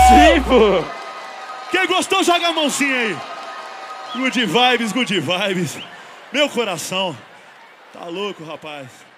Sim, pô. Quem gostou, joga a mãozinha aí. Good vibes, good vibes. Meu coração. Tá louco, rapaz.